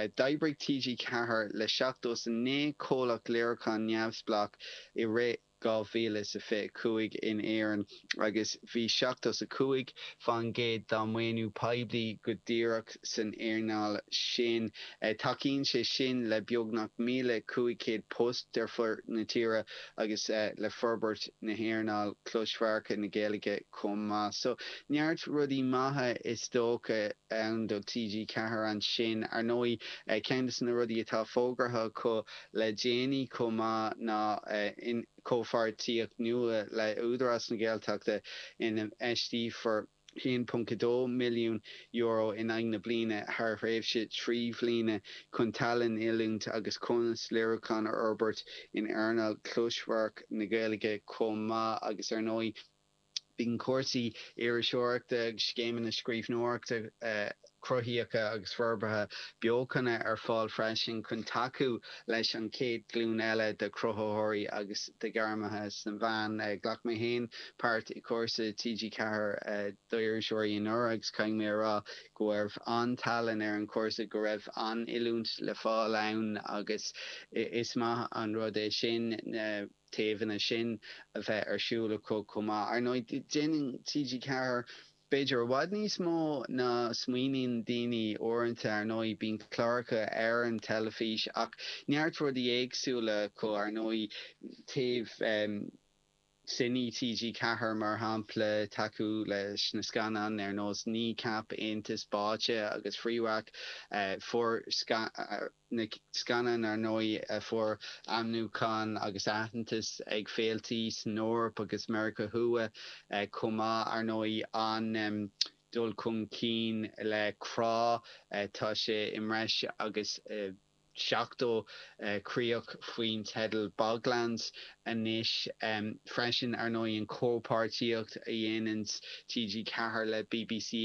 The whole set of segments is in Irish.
Daibrig TG Cahar le seachtos né cólach léircán neamhsblach I ré gá vile sa fé cuaig in éan agus bhí seachtas a cuaig fan géad dá muinú paibli go ddíreach san éarnáil sin. Taíonn sé sin le beagnach 1500 post derfur na tíre agus le forbert na héarnáil clúismharcha na Gaeilge comá. So neart rudí maithe is dócha an do TG Cahar an sin ar nói ceantas na rudí atá fógartha có le déanaí comá ná in cófartíocht nua le údarás na Gaeltachta in ST for 1.2 milliún euro in aig na bliana haar réimhse 3 bbliana chun talan ilunt agus conas léiricán Herbert in airnal clúismharc na Gaeilge comá agus ar nói bín cuasaí iiriseoireachta agus céimeanna scríbhneoireachta cruthaíocha agus forbethe beochanna ar fáil freisin chun taú leis an céad glún eile de cruthaóirí agus de garmathe san bhean ghlach mé héin páirt I cuasa TG Cahar d'iiriseoirí in agus caiim mé rá go raibh an talan ar an cuasa go raibh an ilunt le fáil ann agus is maith an rud é sin taobhanna sin a bheith arsúla comá. Ar nó déanann TG Cahar Beidir wad níos mó na smaoinín daoine orinthe ar nói bín clárcha ar an telefís ach neart rudí éagsúla có ar nói taobh Sinní TG Cahar mar hampla taú leis na scanan ar nós ní cap intas báte agus fríhaach for na scanan ar nói for amnúcán agus aithneantas ag féaltaí Nóireap agus America Thua comá ar nói an dul chun cín le crá tá sé imreis agus seachtó críoch faoin tedal Boglands anis freisin ar nói an cópáirtíocht a dhéanann TG Cahar le BBC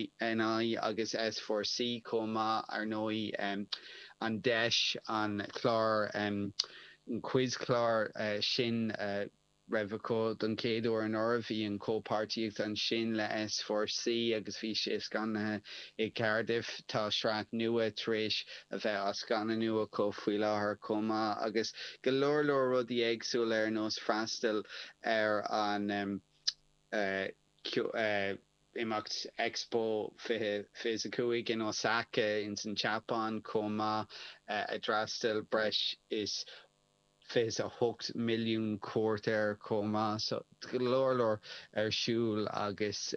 NI agus S4C comá ar nói an deis an chlár an quiz chlár sin Revico don céadú an ormhí an cópáirtíocht an sin le S4C agus bhí sé scanathe I Cardiff tá sráid nua tríis a bheith as scanna nua có faoi láthair comá agus go leor rudí éagsúil ar nós freastal ar an imacht Expo 25 in Osaka in San Japan comá a drastal breis is fés a 8 milliún cuairt comá so glór ar siúl agus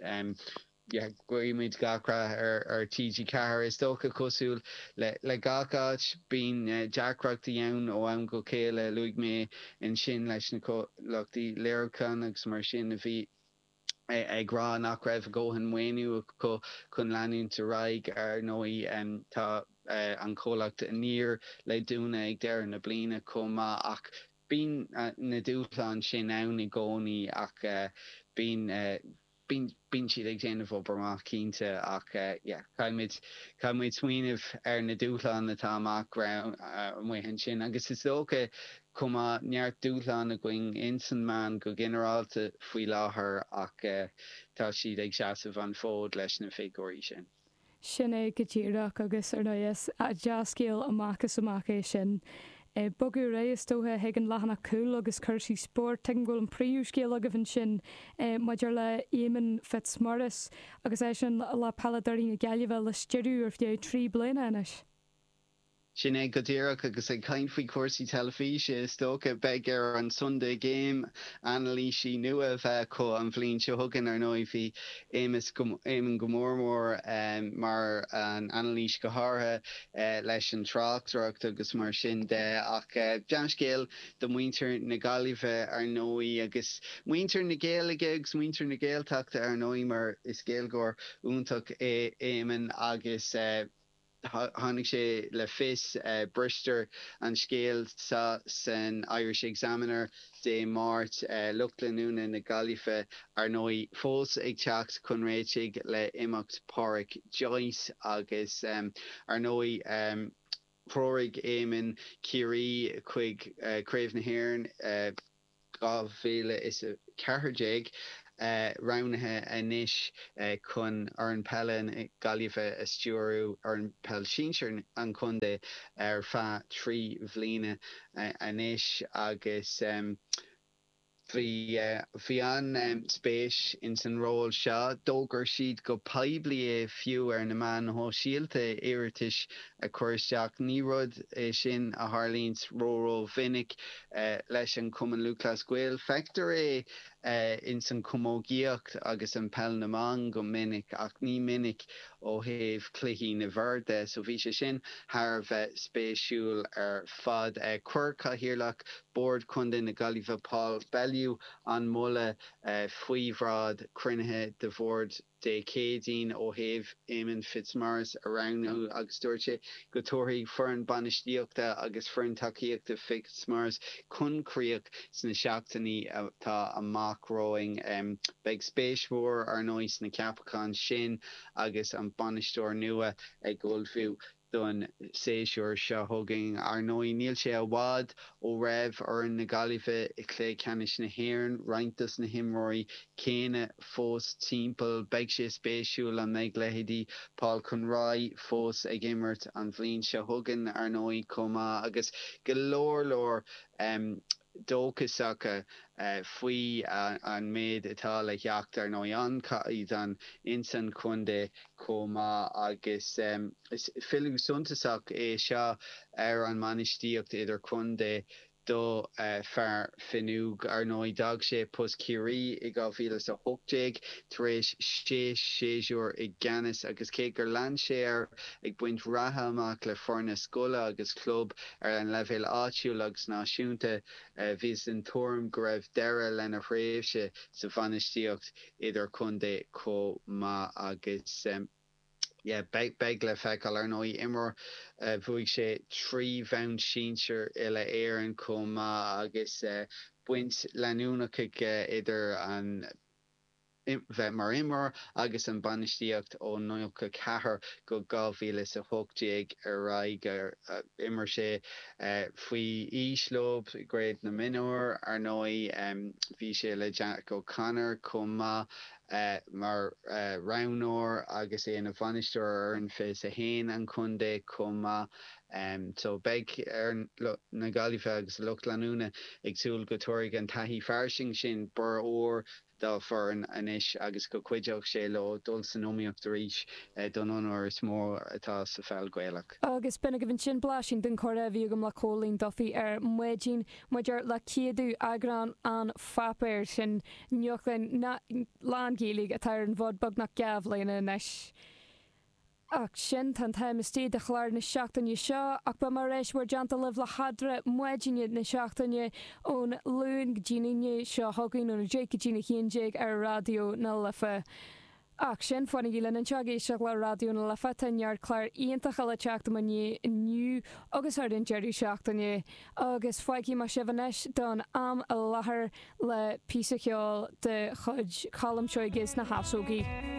goimid gacra ar TG Cahar is dócha cosúil le gacáit bín deacreachta ann ó am go céile luigh mé in sin leis na leachtaí léiricán agus mar sin a bhí ag rá nach raibh ggóhan muoinú chun leanúnta raig ar nói tá an cólacht níor le dúna ag deir na bliana comá ach bín na dúchláin sin ann I gcónaí ach bín siad ag déanamh obair cínte ach caiimid smaoinemh ar na dúchláin atá amach muhan sin agus is dócha comá neart dúchláin a going insan man go generalta faoi láthair ach tá siad ag seasamh an fód leis na figúirí sin. Sin é go dtíreach agus ar nuas a deascéal amachchas é sin. Bogu ré is tóthe ag an lehanana cool agus chuirsí spór tean ghfuil an príú scéal agah sin maidir le Éamonn Fitzmaurice agus é sin le paladarí na Gaillimhe le steirú ar bhí 3 bliana inis. Sin é go dtíreach agus ag caint faoi cuasaí telefíse is tócha beag ar an Sunday game analísí nua bheith có an bhblionn seo thugann ar nói bhí Éamonn go mórmór mar an analís go háirithe leis an tráchtúireacht agus mar sin de ach deascéal do muintir na Gaillimhe ar nói agus muintir na Gaeilge agus muintir na Gaeltachta ar nói mar is céalgóir úntaach Éamonn agus Hánig sé le fis brister an scéal sa san Irish Examiner de Mart luchtlanúna na Gaillimhe ar nói fós ag teacht chun réitigh le imacht Pádraic Joyce agus ar nói prórig Éamonn Curie chuig Craobh na hÉireann 2014 rounathe inis chun ar an pellen galibh stúrú ar an pell sínsir an chundé ar fa 3 bhlíne inis agus Bhí an spéis in san ról seo dógur siad go paibli fiú ar na man ho síalte éiritis a chuirteach ní rud sin a Harlíns róró vinnic leis an cuman Lucas Gweil Factor in san cumógiacht agus an pell na man go minic ach ní minic ó héh cluichí na bhirde so bhí sé sin Harbh spéisiúil ar fad cuircha hiarlach board chundin na Galibh Paul Bellew an mulle faoihrád crunethe de bhord de cédín ó héh Eamon Fitzmaurice around agus dúirte go tóirí fearn banistíochta agus fearn takeíochta Fitzmaurice chunchríoch sna seachtaní tá amach rowing beg spéismór ar nóis na Capacán sin agus an banistóir nua ag Goldview don séisiúr seo thugaing ar nóí níl sé a bhád ó raibh ar na Galibh i clé canis na hÉireann rointas na himróí céine fós timpeall beag sé spéisiúil an méid leithidí Paul Conroy fós ag immert an bhblin seo thugain ar nóí comá agus go leor dóchasach faoi an méid atá le theacht ar nó an caid an insan chundé comá agus fiú suntasach seo ar an manistíocht idir chundé do fear finúg ar nóid dag sé pos cirí I 2008 taréis séisiúr I gceannas agus cé gur lean sé ag buint ratha amach le forna scola agus club ar an leibhéal áitiúil agus náisiúnta bhís an túm go raibh deire lena réimhse sa bhanistíocht idir chundé comá agus beg le feiceáil ar nóí immor bhuaigh sé 3 bheann sínsir ile éireann comá agus buint leanúnach idir an bheith mar immor agus an banistíocht ó 9 go 2008 ar raig immor sé faoi íslób gréad na minúir ar nóí bhí sé le Jack O'Connor comá mar Rownor agus na bhanistóir ar an fés a héin an chundé comá so beg ar na Galibh agus lucht leanúna ag súil go tóirigh an taithí farsing sin bur ór dá fearn inis agus go cuideoch sé le dul san nóíocht ríis don ionir is mór atá sa feil Gaelach. Agus benna go bhíonn sin blasin den chora bhí go le cólín dofií ar muidín muidir le céadú agran an fapéir sin neochlainn lán géalaigh atá an bhd bag nach geabhlainn inis. Ach sin tan taim is tíad a chláir na seachtaine seo ach ba mar éis bhar deanta libh le hadra muidine na seachtaine ón lún gdíine seo thugainn ón Jake Gina Chéinjig ar radio na lifa. Ach sin fanna gílan an teagéisteach le radio na lifa tanhear chláir íontach le teachtaine nniu agus ar den Jerry seachtaine agus foiicí mar sibhanis don am a láthair le písa cheáil de chud chalam seoigis na hasógaí.